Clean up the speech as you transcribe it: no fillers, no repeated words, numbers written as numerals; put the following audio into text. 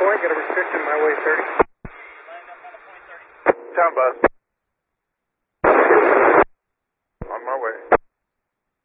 point, got a restriction my way 30. Town bus.